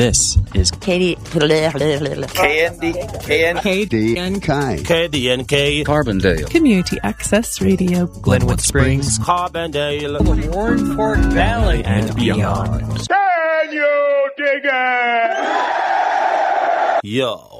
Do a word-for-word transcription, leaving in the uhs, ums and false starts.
This is Katie. K N D. K N D N K. K D N K. Carbondale. Community Access Radio. Glenwood Springs, Carbondale. The Warren Fork Valley and beyond. Can you dig it? Yo.